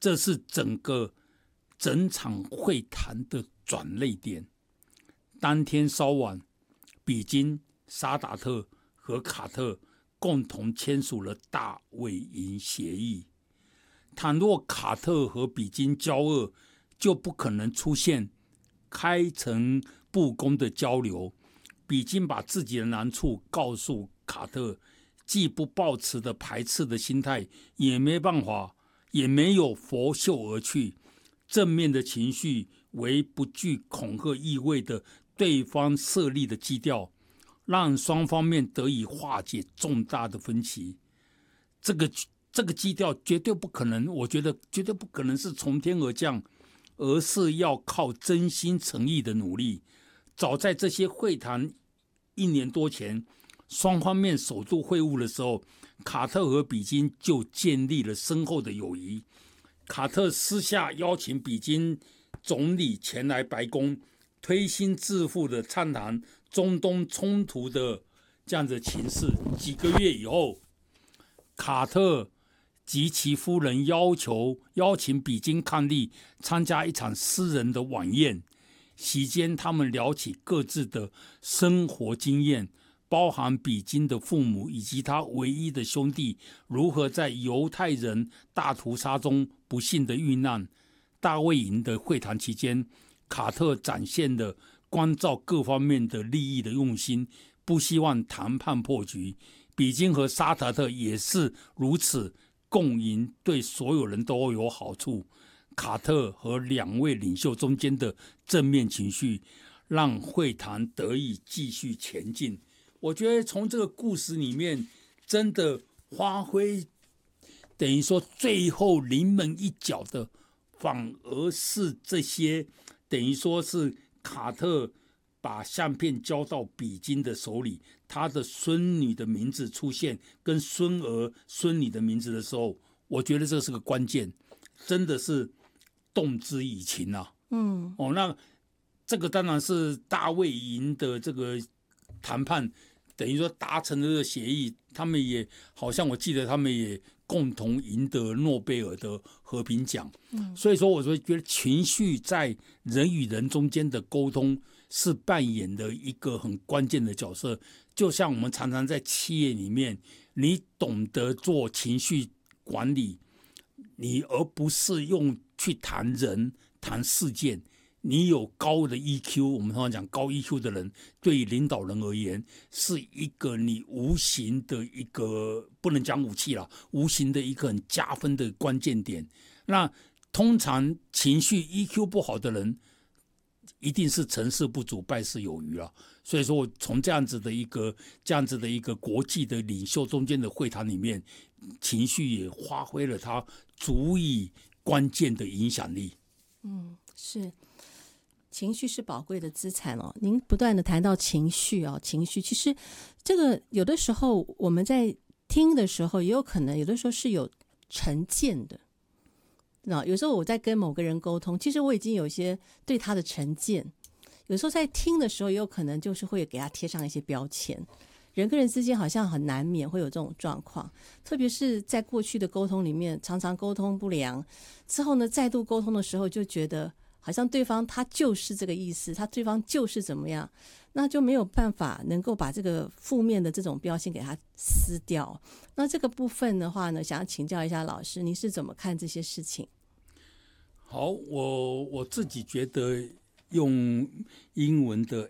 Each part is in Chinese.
这是整场会谈的转捩点。当天稍晚，比金、沙达特和卡特共同签署了大卫营协议。倘若卡特和比金交恶，就不可能出现开诚布公的交流。比金把自己的难处告诉卡特，既不抱持的排斥的心态，也没有拂袖而去。正面的情绪为不具恐吓意味的对方设立的基调，让双方面得以化解重大的分歧。这个基调绝对不可能，我觉得绝对不可能是从天而降，而是要靠真心诚意的努力。早在这些会谈1年多前，双方面首度会晤的时候，卡特和比金就建立了深厚的友谊。卡特私下邀请比金总理前来白宫，推心置腹的畅谈中东冲突的这样的情势。几个月以后，卡特及其夫人邀请比金伉俪参加一场私人的晚宴。席间，他们聊起各自的生活经验，包含比金的父母以及他唯一的兄弟如何在犹太人大屠杀中不幸的遇难。大卫营的会谈期间，卡特展现了关照各方面的利益的用心，不希望谈判破局。比金和沙达特也是如此，共赢对所有人都有好处。卡特和2位领袖中间的正面情绪，让会谈得以继续前进。我觉得从这个故事里面，真的发挥等于说最后临门一脚的，反而是这些等于说是卡特把相片交到比金的手里，他的孙女的名字出现跟孙儿孙女的名字的时候，我觉得这是个关键，真的是动之以情啊。那这个当然是大卫营的这个谈判，等于说达成了这个协议，他们也好像我记得他们也共同赢得诺贝尔的和平奖。所以说我觉得情绪在人与人中间的沟通是扮演的一个很关键的角色。就像我们常常在企业里面，你懂得做情绪管理，你而不是用去谈人谈事件，你有高的 EQ， 我们通常讲高 EQ 的人，对于领导人而言，是一个你无形的一个，不能讲武器啦，无形的一个很加分的关键点。那通常情绪 EQ 不好的人，一定是成事不足败事有余了。所以说我从这样子的一个国际的领袖中间的会谈里面，情绪也发挥了它足以关键的影响力。 是，情绪是宝贵的资产哦。您不断的谈到情绪哦，情绪其实这个有的时候我们在听的时候，也有可能有的时候是有成见的。有时候我在跟某个人沟通，其实我已经有一些对他的成见，有时候在听的时候也有可能就是会给他贴上一些标签。人跟人之间好像很难免会有这种状况，特别是在过去的沟通里面，常常沟通不良之后呢，再度沟通的时候就觉得好像对方他就是这个意思，对方就是怎么样，那就没有办法能够把这个负面的这种标签给他撕掉。那这个部分的话呢，想要請教一下老师，你是怎么看这些事情？ 好，我自己觉得用英文的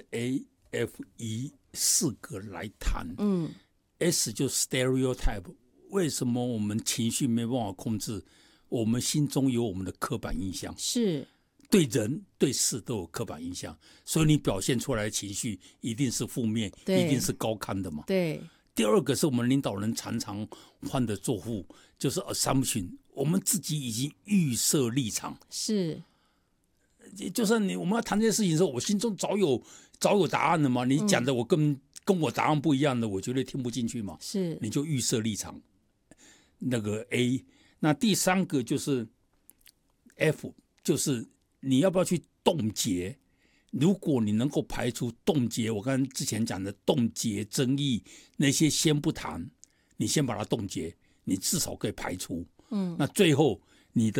SAFE 4个来谈。S 就 stereotype， 为什么我们情绪没办法控制？我们心中有我们的刻板印象， 是对人对事都有刻板印象，所以你表现出来的情绪一定是负面，一定是高看的嘛。 对。 第二个是我们领导人常常犯的错误，就是 assumption， 我们自己已经预设立场， 是， 就算我们要谈这些事情的时候，我心中早有答案了嘛。你讲的我跟我答案不一样的，我绝对听不进去嘛。 是， 你就预设立场，那个 A。那第三个就是 F， 就是你要不要去冻结。如果你能够排除冻结，我刚才之前讲的冻结争议那些先不谈，你先把它冻结，你至少可以排除。那最后